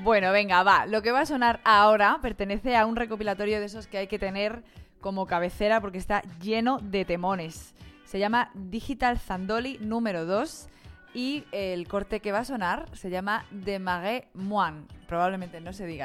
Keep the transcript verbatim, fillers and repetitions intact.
Bueno, venga, va. Lo que va a sonar ahora pertenece a un recopilatorio de esos que hay que tener como cabecera porque está lleno de temones. Se llama Digital Zandoli número dos y el corte que va a sonar se llama De Marais Moine. Probablemente no se diga